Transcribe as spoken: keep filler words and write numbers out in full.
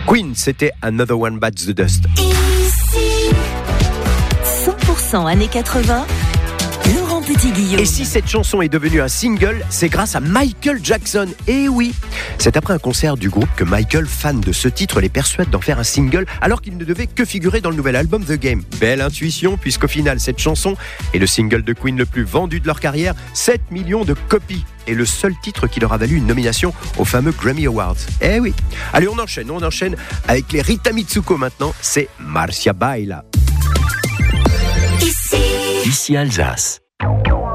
Queen, c'était Another One Bites the Dust. Ici, cent pour cent années quatre-vingts, Laurent Petit-Guillaume. Et si cette chanson est devenue un single, c'est grâce à Michael Jackson. Et oui, c'est après un concert du groupe que Michael, fan de ce titre, les persuade d'en faire un single alors qu'il ne devait que figurer dans le nouvel album The Game. Belle intuition, puisqu'au final, cette chanson est le single de Queen le plus vendu de leur carrière, sept millions de copies. Et le seul titre qui leur a valu une nomination aux fameux Grammy Awards. Eh oui. Allez, on enchaîne, on enchaîne avec les Rita Mitsuko maintenant. C'est Marcia Baila. Ici, Ici Alsace.